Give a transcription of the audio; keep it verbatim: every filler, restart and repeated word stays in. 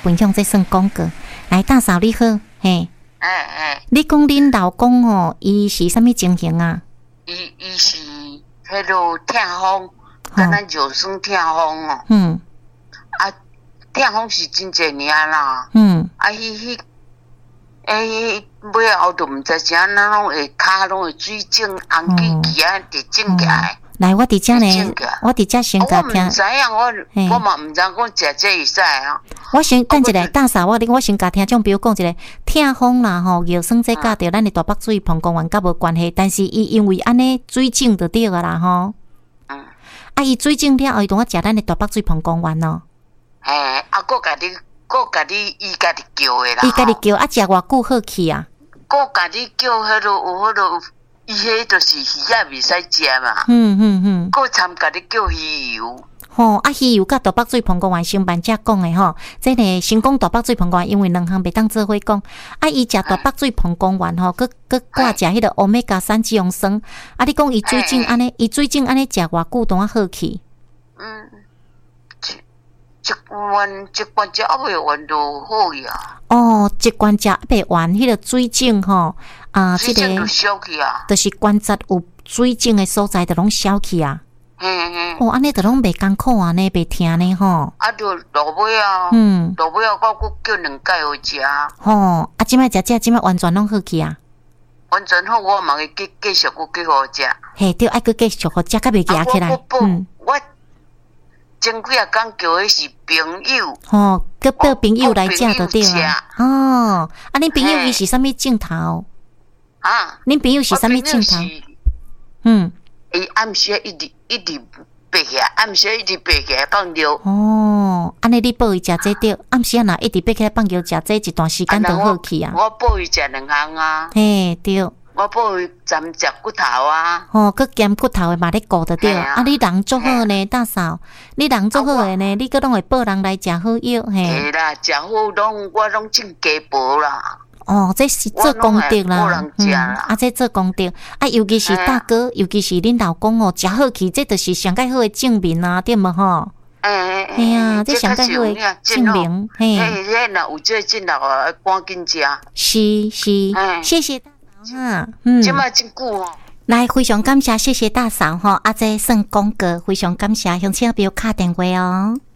分享，这算广告。来，大嫂你好，嘿， 哎哎， 你讲恁老公哦，伊是啥物情形啊？ 伊伊是迄落痛风，敢若肉酸痛风哦。 嗯。 啊，痛风是真侪年啦。 嗯。 啊，迄迄，诶，尾后都毋知啥，咱拢会骹拢会水肿、红记记啊，直肿起来。 来，我伫遮呢，我伫遮先甲听。 我毋知影，我我嘛毋知讲食这会使啊。 我先等一下，大嫂，我我先甲听众朋友讲一个，痛风啦吼，药酸这甲着咱的大腹水膀胱炎甲无关系，但是伊因为安尼水肿就对个啦吼。嗯。啊，伊水肿了后，伊同我食咱的大腹水膀胱炎咯。 嘿，啊，搁家己，搁家己伊家己叫的啦。 伊家己叫，啊，食偌久好去啊？ 搁家己叫，迄落有迄落。伊迄就是鱼仔袂使食嘛， 嗯嗯嗯， 佮参家己叫鱼油。 吼、哦，啊鱼油甲大腹水膀胱炎先办者讲诶吼，即个先讲大腹水膀胱炎，因为两项袂当做伙讲。啊，伊食大腹水膀胱炎吼，佮佮挂食迄个欧米伽三脂肪酸。啊，你讲伊最近安尼，伊最近安尼食偌久当啊好去？嗯， 一一罐一罐食还袂完就好去啊。 哦，一罐食袂完，迄、那个水肿吼。啊， 即、这个就消去啊， 就是关节有水肿的所在，就拢消去啊。嘿嘿，哦，安尼就拢袂艰苦啊，呢袂疼呢吼。 啊，就落尾啊，嗯，落尾啊，我佫叫两盖互食。 吼，啊，即摆食食，即摆完全拢好去啊。 完全好，我嘛会继继续佫继互食。 嘿，对，爱佫继续互食，甲袂夹起来。 嗯，我前几啊讲叫的是朋友。 吼，佫叫朋友来食就对啊。哦，啊，恁朋友伊是啥物镜头？啊！恁朋友是啥物镜头？嗯， 伊暗时一直一直爬起来，暗时一直爬起来放尿。 哦，安尼你报伊食这着，暗时啊若一直爬起来放尿食这一段时间就好去啊。 我报伊食两项啊。 嘿，对。 我报伊暂食骨头啊。 哦，佮减骨头的嘛咧顾着对。啊，你人足好呢，大嫂，你人足好的呢，你佮拢会报人来食好药嘿。 嘿啦，食好拢我拢种鸡煲啦。 哦，这是做功德啦，嗯，啊，这做功德，啊，尤其是大哥，尤其是恁老公哦，食好去，这就是上介好的证明啊，对无吼？哎，哎呀，这上介好的证明，嘿， 嘿，嘿，若有这进来啊，赶紧食。 是是，谢谢大嫂哈，嗯， 这么真久哦。 来，非常感谢，谢谢大嫂哈，啊，这算广告，非常感谢，向请朋友敲电话哦。